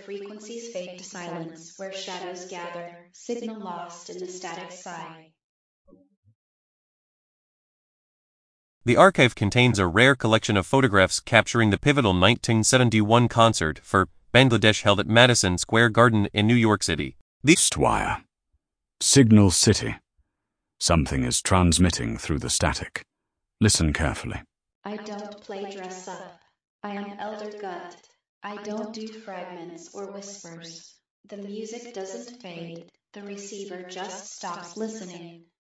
frequencies fade to silence, where shadows gather, signal lost in the static sigh. The archive contains a rare collection of photographs capturing the pivotal 1971 concert for Bangladesh held at Madison Square Garden in New York City. The Eastwire. Signal City. Something is transmitting through the static. Listen carefully. I don't play dress up. I am Elder Gut. I don't do fragments or whispers. The music doesn't fade. The receiver just stops listening.